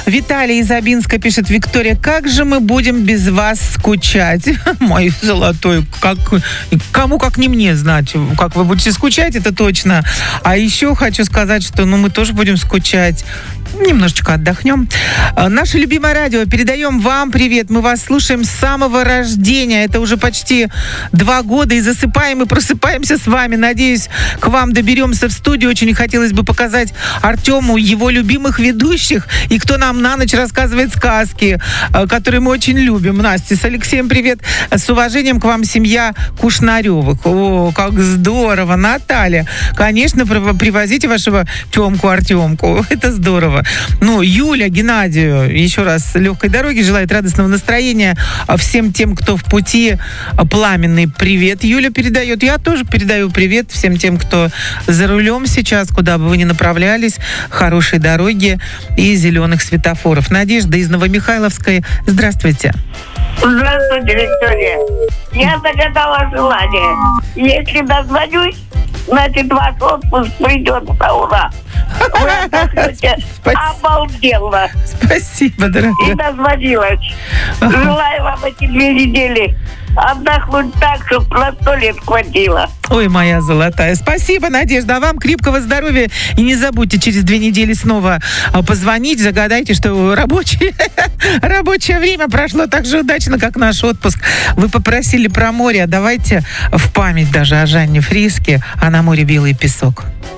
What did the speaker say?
Виталий из Абинска пишет: Виктория, как же мы будем без вас скучать? Мой золотой, кому как не мне знать, как вы будете скучать, это точно. А еще хочу сказать, что мы тоже будем скучать. Немножечко отдохнем. Наше любимое радио. Передаем вам привет. Мы вас слушаем с самого рождения. Это уже почти 2 года. И засыпаем, и просыпаемся с вами. Надеюсь, к вам доберемся в студию. Очень хотелось бы показать Артему его любимых ведущих. И кто нам на ночь рассказывает сказки, которые мы очень любим. Настя с Алексеем привет. С уважением к вам, семья Кушнаревых. О, как здорово. Наталья. Конечно, привозите вашего Тёмку, Артемку. Это здорово. Юля, Геннадию, еще раз легкой дороги, желает радостного настроения всем тем, кто в пути. Пламенный привет Юля передает. Я тоже передаю привет всем тем, кто за рулем сейчас, куда бы вы ни направлялись. Хорошей дороги и зеленых светофоров. Надежда из Новомихайловской. Здравствуйте. Здравствуйте, Виктория. Я загадала желание. Если дозвонюсь, значит, ваш отпуск придет на ура. Вы отдохнете обалденно. Спасибо, дорогая. И дозвонилась. Желаю вам эти 2 недели отдохнуть так, чтобы на 100 лет хватило. Ой, моя золотая. Спасибо, Надежда. А вам крепкого здоровья. И не забудьте через 2 недели снова позвонить. Загадайте, что рабочее время прошло так же удачно, как наш отпуск. Вы попросили про море. А давайте в память даже о Жанне Фриске, а на море белый песок.